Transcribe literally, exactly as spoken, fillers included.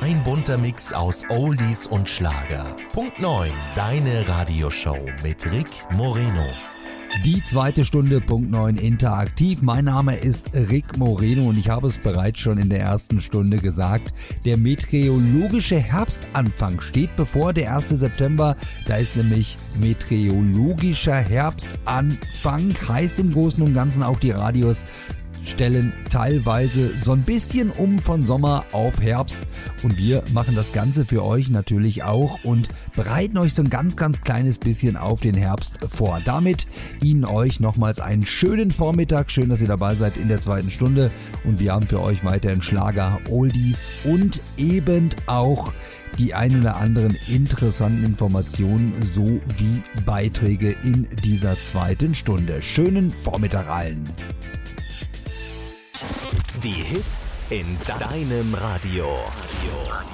Ein bunter Mix aus Oldies und Schlager. Punkt neun, deine Radioshow mit Rick Moreno. Die zweite Stunde, Punkt neun, interaktiv. Mein Name ist Rick Moreno und ich habe es bereits schon in der ersten Stunde gesagt. Der meteorologische Herbstanfang steht bevor, der erste September. Da ist nämlich meteorologischer Herbstanfang. Heißt im Großen und Ganzen, auch die Radios stellen teilweise so ein bisschen um von Sommer auf Herbst und wir machen das Ganze für euch natürlich auch und bereiten euch so ein ganz, ganz kleines bisschen auf den Herbst vor. Damit Ihnen euch nochmals einen schönen Vormittag, schön, dass ihr dabei seid in der zweiten Stunde und wir haben für euch weiterhin Schlager, Oldies und eben auch die ein oder anderen interessanten Informationen sowie Beiträge in dieser zweiten Stunde. Schönen Vormittag allen! Die Hits in deinem Radio. Radio.